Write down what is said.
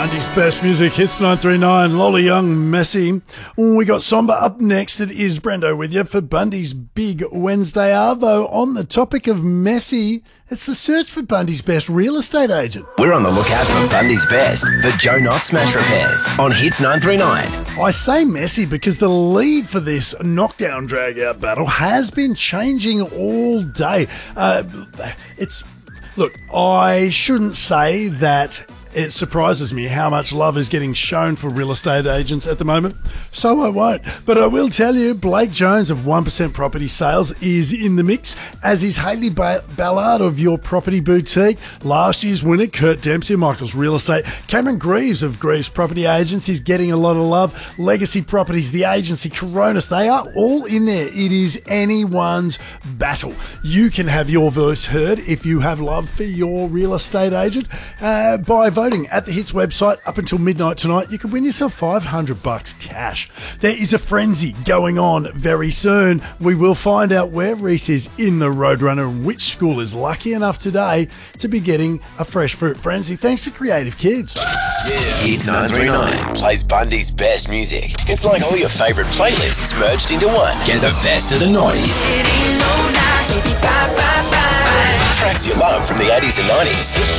Bundy's best music, Hits 939, Lola Young, Messy. We got Somber up next. It is Brendo with you for Bundy's Big Wednesday Arvo. On the topic of messy, it's the search for Bundy's best real estate agent. We're on the lookout for Bundy's best for Joe Knott Smash Repairs on Hits 939. I say messy because the lead for this knockdown drag-out battle has been changing all day. Look, I shouldn't say that it surprises me how much love is getting shown for real estate agents at the moment, so I won't. But I will tell you, Blake Jones of 1% Property Sales is in the mix, as is Hayley Ballard of Your Property Boutique, last year's winner Kurt Dempsey of Michael's Real Estate, Cameron Greaves of Greaves Property Agents is getting a lot of love, Legacy Properties, The Agency, Coronas, they are all in there. It is anyone's battle. You can have your voice heard if you have love for your real estate agent by voting at the Hits website up until midnight tonight. You can win yourself $500 cash. There is a frenzy going on very soon. We will find out where Reese is in the Roadrunner and which school is lucky enough today to be getting a fresh fruit frenzy thanks to Creative Kids. Hits 939 plays Bundy's best music. It's like all your favourite playlists merged into one. Get the best of the 90s. Tracks you love from the 80s and 90s.